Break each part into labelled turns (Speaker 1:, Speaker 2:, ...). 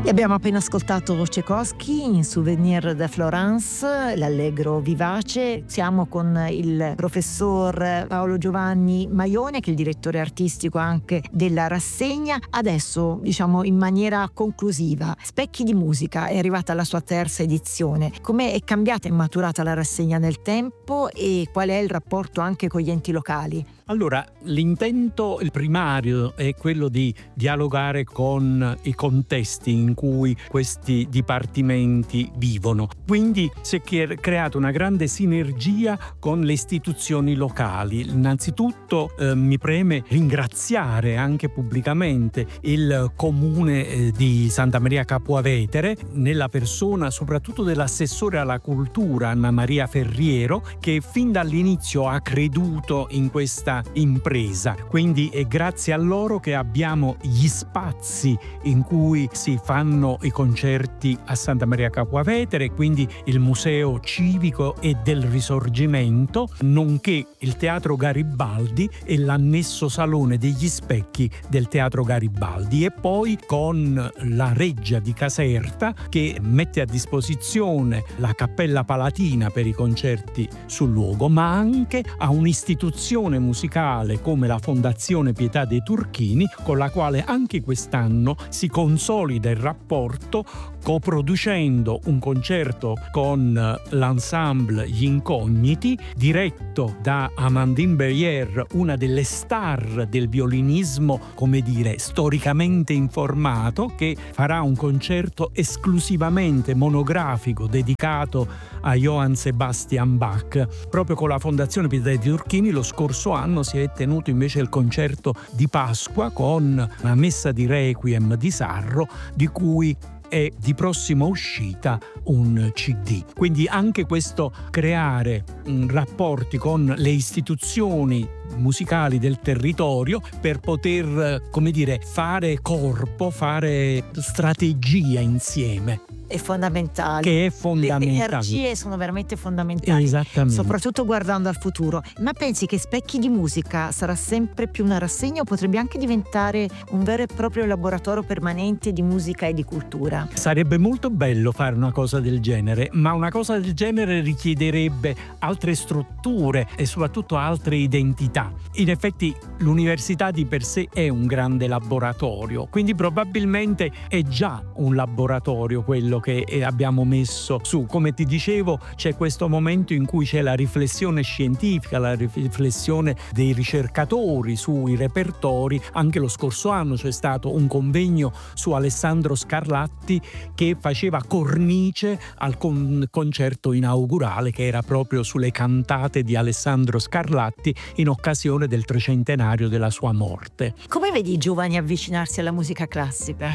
Speaker 1: E abbiamo appena ascoltato Tchaikovsky in Souvenir de Florence, l'allegro vivace. Siamo con il professor Paolo Giovanni Maione, che è il direttore artistico anche della rassegna. Adesso, diciamo in maniera conclusiva, Specchi di musica è arrivata alla sua terza edizione. Come è cambiata e maturata la rassegna nel tempo e qual è il rapporto anche con gli enti locali?
Speaker 2: Allora, l'intento, il primario, è quello di dialogare con i contesti in cui questi dipartimenti vivono. Quindi si è creata una grande sinergia con le istituzioni locali. Innanzitutto mi preme ringraziare anche pubblicamente il comune di Santa Maria Capua Vetere, nella persona soprattutto dell'assessore alla cultura Anna Maria Ferriero, che fin dall'inizio ha creduto in questa impresa. Quindi è grazie a loro che abbiamo gli spazi in cui si fanno i concerti a Santa Maria Capua Vetere, quindi il Museo Civico e del Risorgimento, nonché il Teatro Garibaldi e l'annesso Salone degli Specchi del Teatro Garibaldi, e poi con la Reggia di Caserta, che mette a disposizione la Cappella Palatina per i concerti sul luogo, ma anche a un'istituzione musicale come la Fondazione Pietà dei Turchini, con la quale anche quest'anno si consolida il rapporto, coproducendo un concerto con l'ensemble Gli Incogniti, diretto da Amandine Berrier, una delle star del violinismo, come dire, storicamente informato, che farà un concerto esclusivamente monografico dedicato a Johann Sebastian Bach. Proprio con la Fondazione Pietà dei Turchini lo scorso anno si è tenuto invece il concerto di Pasqua con la messa di Requiem di Sarro, di cui è di prossima uscita un CD. Quindi anche questo creare rapporti con le istituzioni musicali del territorio per poter, come dire, fare corpo, fare strategia insieme.
Speaker 1: È fondamentale.
Speaker 2: Che è fondamentale.
Speaker 1: Le energie sono veramente fondamentali.
Speaker 2: Esattamente.
Speaker 1: Soprattutto guardando al futuro. Ma pensi che Specchi di musica sarà sempre più una rassegna o potrebbe anche diventare un vero e proprio laboratorio permanente di musica e di cultura?
Speaker 2: Sarebbe molto bello fare una cosa del genere, ma una cosa del genere richiederebbe altre strutture e soprattutto altre identità. In effetti l'università di per sé è un grande laboratorio, quindi probabilmente è già un laboratorio quello che abbiamo messo su. Come ti dicevo, c'è questo momento in cui c'è la riflessione scientifica, la riflessione dei ricercatori sui repertori. Anche lo scorso anno c'è stato un convegno su Alessandro Scarlatti che faceva cornice al concerto inaugurale, che era proprio sulle cantate di Alessandro Scarlatti in occasione del 300° della sua morte.
Speaker 1: Come vedi i giovani avvicinarsi alla musica classica?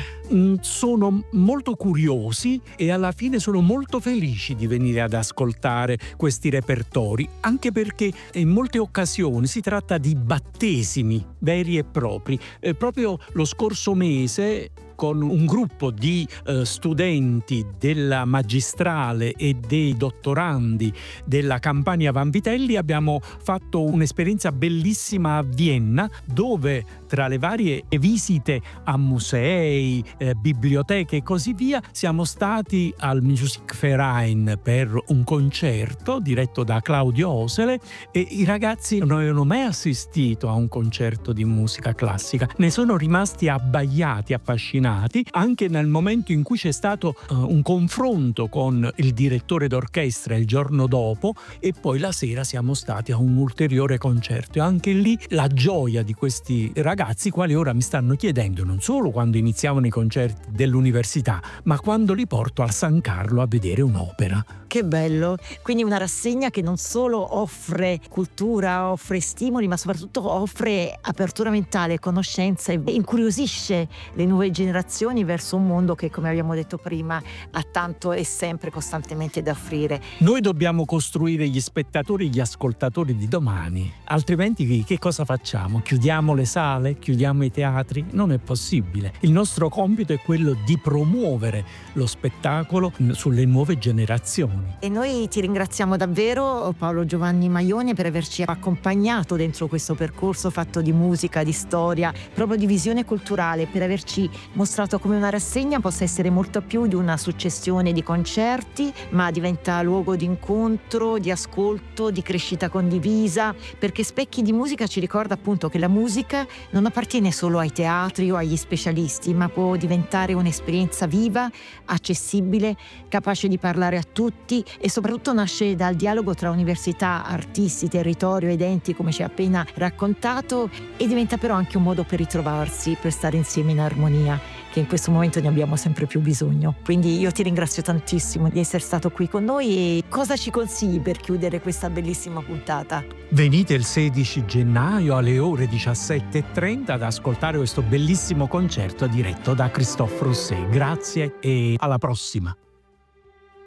Speaker 2: Sono molto curiosi e alla fine sono molto felici di venire ad ascoltare questi repertori, anche perché in molte occasioni si tratta di battesimi veri e propri. Proprio lo scorso mese, con un gruppo di studenti della magistrale e dei dottorandi della Campania Vanvitelli, abbiamo fatto un'esperienza bellissima a Vienna, dove tra le varie visite a musei, biblioteche e così via, siamo stati al Musikverein per un concerto diretto da Claudio Osele, e i ragazzi non avevano mai assistito a un concerto di musica classica. Ne sono rimasti abbagliati, affascinati, anche nel momento in cui c'è stato un confronto con il direttore d'orchestra il giorno dopo, e poi la sera siamo stati a un ulteriore concerto. E anche lì la gioia di questi ragazzi, quali ora mi stanno chiedendo non solo quando iniziavano i concerti dell'università, ma quando li porto al San Carlo a vedere un'opera.
Speaker 1: Che bello! Quindi una rassegna che non solo offre cultura, offre stimoli, ma soprattutto offre apertura mentale, conoscenza, e incuriosisce le nuove generazioni verso un mondo che, come abbiamo detto prima, ha tanto e sempre costantemente da offrire.
Speaker 2: Noi dobbiamo costruire gli spettatori e gli ascoltatori di domani, altrimenti che cosa facciamo? Chiudiamo le sale? Chiudiamo i teatri? Non è possibile. Il nostro compito è quello di promuovere lo spettacolo sulle nuove generazioni.
Speaker 1: E noi ti ringraziamo davvero, Paolo Giovanni Maione, per averci accompagnato dentro questo percorso fatto di musica, di storia, proprio di visione culturale, per averci mostrato come una rassegna possa essere molto più di una successione di concerti, ma diventa luogo di incontro, di ascolto, di crescita condivisa, perché Specchi di musica ci ricorda appunto che la musica non appartiene solo ai teatri o agli specialisti, ma può diventare un'esperienza viva, accessibile, capace di parlare a tutti e soprattutto nasce dal dialogo tra università, artisti, territorio ed enti, come ci ha appena raccontato, e diventa però anche un modo per ritrovarsi, per stare insieme in armonia, che in questo momento ne abbiamo sempre più bisogno. Quindi io ti ringrazio tantissimo di essere stato qui con noi. E cosa ci consigli per chiudere questa bellissima puntata?
Speaker 2: Venite il 16 gennaio alle ore 17:30 ad ascoltare questo bellissimo concerto diretto da Christophe Rousset. Grazie e alla prossima.